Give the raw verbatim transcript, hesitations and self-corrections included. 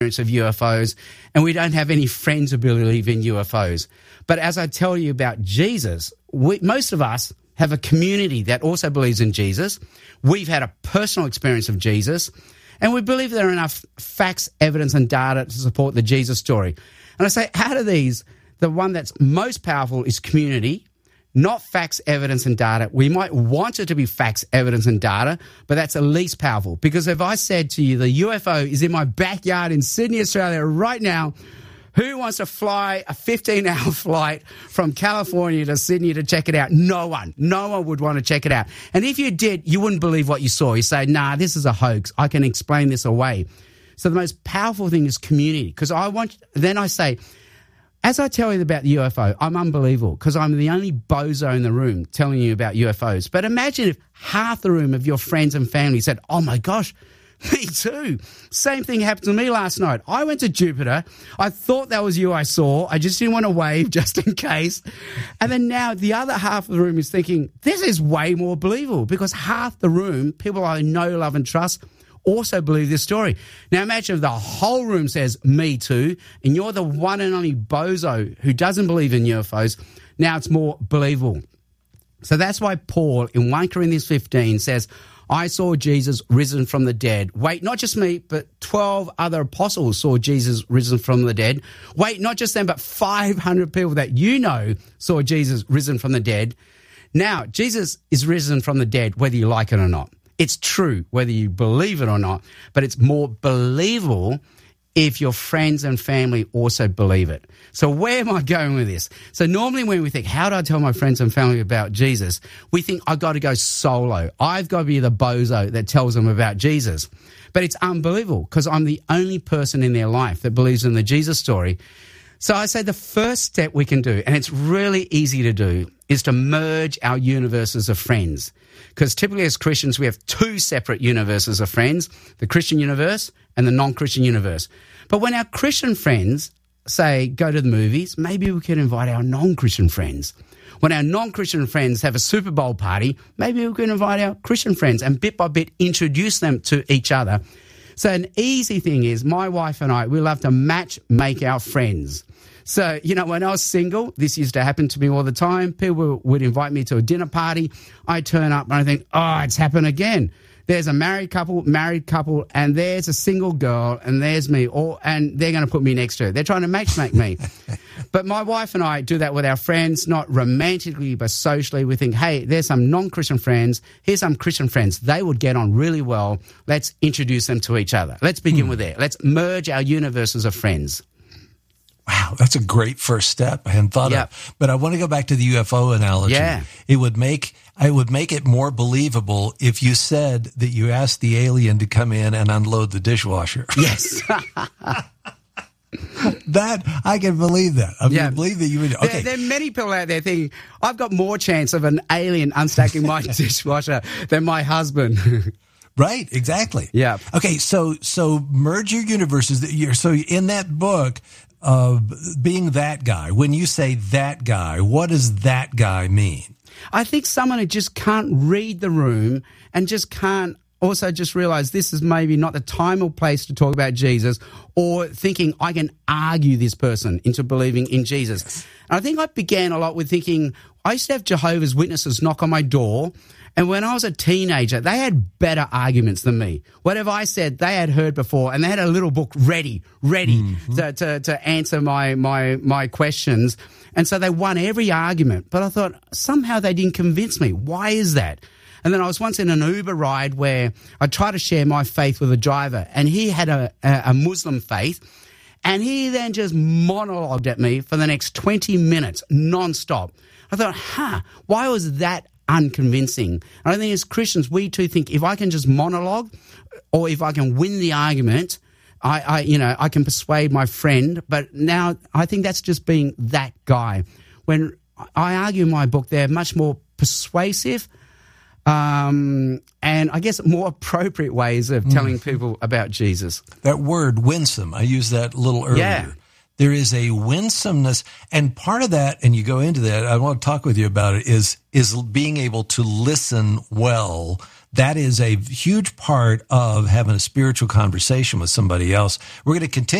of U F Os, and we don't have any friends who believe in U F Os. But as I tell you about Jesus, we, most of us have a community that also believes in Jesus. We've had a personal experience of Jesus, and we believe there are enough facts, evidence, and data to support the Jesus story. And I say, out of these, the one that's most powerful is community, not facts, evidence, and data. We might want it to be facts, evidence, and data, but that's the least powerful. Because if I said to you, the U F O is in my backyard in Sydney, Australia right now, who wants to fly a fifteen-hour flight from California to Sydney to check it out? No one. No one would want to check it out. And if you did, you wouldn't believe what you saw. You say, nah, this is a hoax. I can explain this away. So the most powerful thing is community. Because I want, then I say, as I tell you about the U F O, I'm unbelievable because I'm the only bozo in the room telling you about U F Os. But imagine if half the room of your friends and family said, oh my gosh, me too. Same thing happened to me last night. I went to Jupiter. I thought that was you I saw. I just didn't want to wave just in case. And then now the other half of the room is thinking, this is way more believable because half the room, people I know, love and trust, also believe this story. Now imagine if the whole room says, me too, and you're the one and only bozo who doesn't believe in U F Os. Now it's more believable. So that's why Paul in First Corinthians fifteen says, I saw Jesus risen from the dead. Wait, not just me, but twelve other apostles saw Jesus risen from the dead. Wait, not just them, but five hundred people that you know saw Jesus risen from the dead. Now, Jesus is risen from the dead, whether you like it or not. It's true, whether you believe it or not, but it's more believable if your friends and family also believe it. So where am I going with this? So normally when we think, how do I tell my friends and family about Jesus? We think, I've got to go solo. I've got to be the bozo that tells them about Jesus. But it's unbelievable because I'm the only person in their life that believes in the Jesus story. So I say the first step we can do, and it's really easy to do, is to merge our universes of friends. Because typically as Christians, we have two separate universes of friends, the Christian universe and the non-Christian universe. But when our Christian friends say, go to the movies, maybe we can invite our non-Christian friends. When our non-Christian friends have a Super Bowl party, maybe we can invite our Christian friends and bit by bit introduce them to each other. So an easy thing is my wife and I, we love to match make our friends. So, you know, when I was single, this used to happen to me all the time. People would invite me to a dinner party. I turn up and I think, oh, it's happened again. There's a married couple, married couple, and there's a single girl, and there's me, all, and they're going to put me next to her. They're trying to matchmake me. But my wife and I do that with our friends, not romantically, but socially. We think, hey, there's some non-Christian friends. Here's some Christian friends. They would get on really well. Let's introduce them to each other. Let's begin hmm. with there. Let's merge our universes of friends. Wow, that's a great first step. I hadn't thought yep. of. But I want to go back to the U F O analogy. Yeah. It would make I would make it more believable if you said that you asked the alien to come in and unload the dishwasher. Yes. That I can believe that. I yeah. mean, believe that you would. Okay. There, there are many people out there thinking, I've got more chance of an alien unstacking my dishwasher than my husband. Right, exactly. Yeah. Okay, so so merge your universes. So in that book, uh, being that guy, when you say that guy, what does that guy mean? I think someone who just can't read the room and just can't also just realize this is maybe not the time or place to talk about Jesus, or thinking I can argue this person into believing in Jesus. Yes. And I think I began a lot with thinking, I used to have Jehovah's Witnesses knock on my door. And when I was a teenager, they had better arguments than me. Whatever I said, they had heard before, and they had a little book ready, ready mm-hmm. to, to, to answer my, my, my questions. And so they won every argument. But I thought, somehow they didn't convince me. Why is that? And then I was once in an Uber ride where I tried to share my faith with a driver, and he had a, a, a Muslim faith. And he then just monologued at me for the next twenty minutes, nonstop. I thought, huh, why was that unconvincing? I think as Christians, we too think if I can just monologue, or if I can win the argument, I, I, you know, I can persuade my friend. But now I think that's just being that guy. When I argue in my book, they're much more persuasive, um, and I guess more appropriate ways of telling mm. people about Jesus. That word, winsome, I used that a little earlier. Yeah. There is a winsomeness, and part of that, and you go into that, I want to talk with you about it, is, is being able to listen well. That is a huge part of having a spiritual conversation with somebody else. We're going to continue